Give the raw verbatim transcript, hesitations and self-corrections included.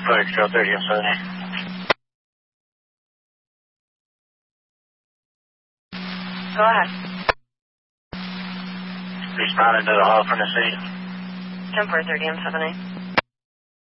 Foxtrot thirty and seventy. Go ahead. Responding to the hall from the city. ten four thirty and seventy.